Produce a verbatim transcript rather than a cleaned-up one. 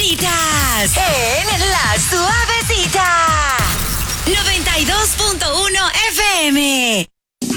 mañanitas en La Suavecita. noventa y dos punto uno F M.